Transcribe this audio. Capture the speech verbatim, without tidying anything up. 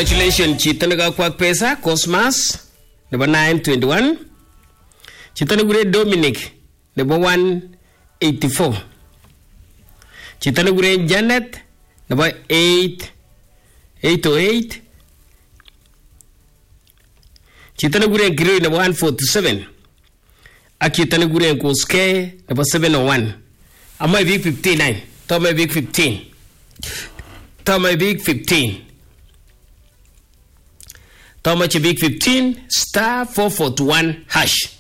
Congratulations, chito nekakwak pesa, Cosmas, nebo nine twenty-one. Chito nekure Dominic, nebo one eighty-four. Chito nekure Janet, nebo eight oh eight. Chito nekure Kirui, nebo one forty-seven. Ak chito nekure Koske, nebo seven oh one. Amoy big fifty-nine. Tome big fifteen. Tome big fifteen. Tome big fifteen, star four forty-one hash.